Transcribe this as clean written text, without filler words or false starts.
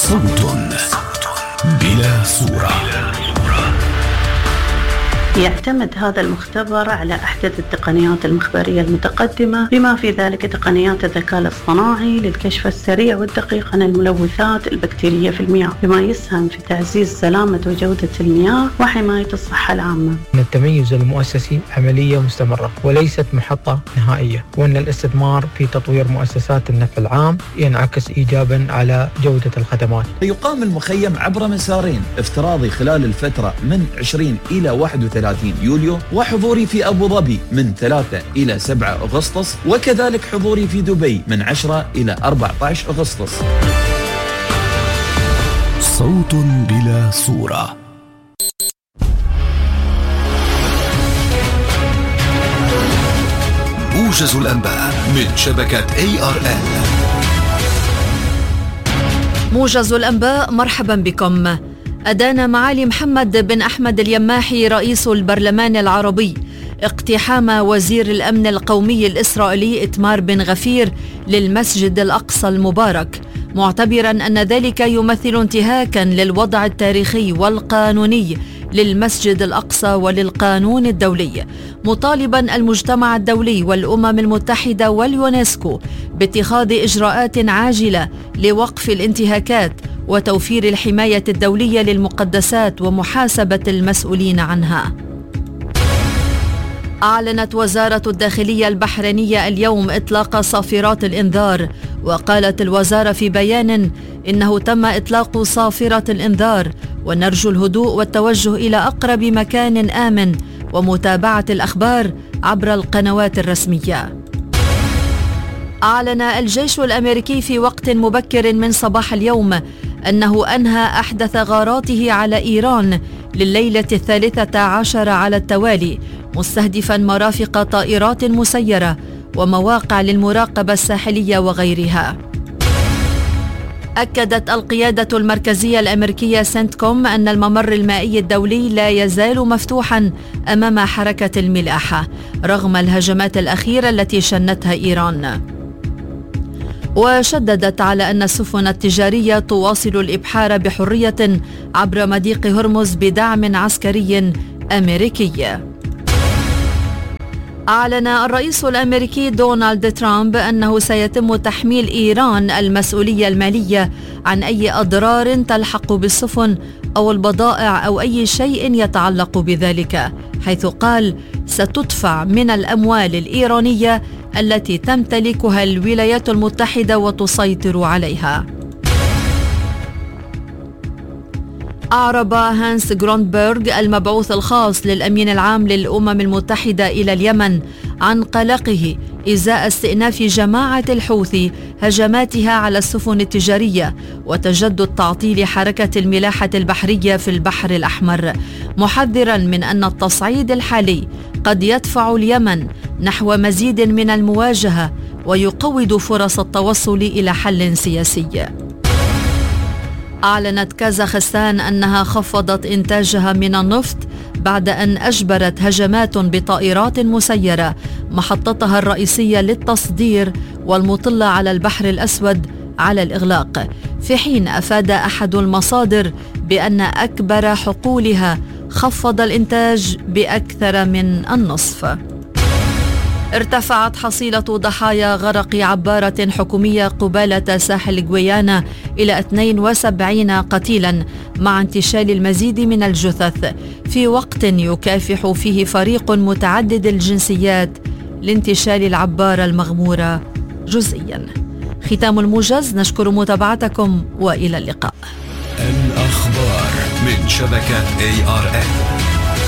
صوت بلا صورة. يعتمد هذا المختبر على أحدث التقنيات المخبرية المتقدمة، بما في ذلك تقنيات الذكاء الاصطناعي للكشف السريع والدقيق عن الملوثات البكتيرية في المياه، بما يسهم في تعزيز سلامة وجودة المياه وحماية الصحة العامة. أن التميز المؤسسي عملية مستمرة وليست محطة نهائية، وأن الاستثمار في تطوير مؤسسات النفع العام ينعكس إيجابا على جودة الخدمات. يقام المخيم عبر مسارين: افتراضي خلال الفترة من 20 إلى 31 يوليو، وحضوري في أبو ظبي من 3 إلى 7 أغسطس، وكذلك حضوري في دبي من 10 إلى 14 أغسطس. صوت بلا صورة. موجز الأنباء من شبكة ARN. موجز الأنباء، مرحبا بكم. أدان معالي محمد بن أحمد اليماحي رئيس البرلمان العربي اقتحام وزير الأمن القومي الإسرائيلي إتمار بن غفير للمسجد الأقصى المبارك، معتبرا أن ذلك يمثل انتهاكا للوضع التاريخي والقانوني للمسجد الأقصى وللقانون الدولي، مطالبا المجتمع الدولي والأمم المتحدة واليونسكو باتخاذ إجراءات عاجلة لوقف الانتهاكات وتوفير الحماية الدولية للمقدسات ومحاسبة المسؤولين عنها. أعلنت وزارة الداخلية البحرينية اليوم إطلاق صافرات الإنذار، وقالت الوزارة في بيان إنه تم إطلاق صافرة الإنذار، ونرجو الهدوء والتوجه إلى أقرب مكان آمن ومتابعة الأخبار عبر القنوات الرسمية. أعلن الجيش الأمريكي في وقت مبكر من صباح اليوم أنه أنهى أحدث غاراته على إيران لليلة 13 على التوالي، مستهدفا مرافق طائرات مسيرة ومواقع للمراقبة الساحلية وغيرها. أكدت القيادة المركزية الأمريكية سنتكوم أن الممر المائي الدولي لا يزال مفتوحا أمام حركة الملاحة رغم الهجمات الأخيرة التي شنتها إيران. وشددت على أن السفن التجارية تواصل الإبحار بحرية عبر مضيق هرمز بدعم عسكري أمريكي. أعلن الرئيس الأمريكي دونالد ترامب أنه سيتم تحميل إيران المسؤولية المالية عن أي أضرار تلحق بالسفن أو البضائع أو أي شيء يتعلق بذلك، حيث قال ستدفع من الأموال الإيرانية التي تمتلكها الولايات المتحدة وتسيطر عليها. أعرب هانس غروندبرغ المبعوث الخاص للأمين العام للأمم المتحدة إلى اليمن عن قلقه إزاء استئناف جماعة الحوثي هجماتها على السفن التجارية وتجدد تعطيل حركة الملاحة البحرية في البحر الأحمر، محذرا من أن التصعيد الحالي قد يدفع اليمن نحو مزيد من المواجهة ويقوض فرص التوصل إلى حل سياسي. أعلنت كازاخستان أنها خفضت إنتاجها من النفط بعد أن أجبرت هجمات بطائرات مسيرة محطتها الرئيسية للتصدير والمطلة على البحر الأسود على الإغلاق، في حين أفاد أحد المصادر بأن أكبر حقولها خفض الإنتاج بأكثر من النصف. ارتفعت حصيلة ضحايا غرق عبارة حكومية قبالة ساحل غويانا إلى 72 قتيلا مع انتشال المزيد من الجثث، في وقت يكافح فيه فريق متعدد الجنسيات لانتشال العبارة المغمورة جزئيا. ختام الموجز، نشكر متابعتكم وإلى اللقاء. الأخبار من شبكة ARN.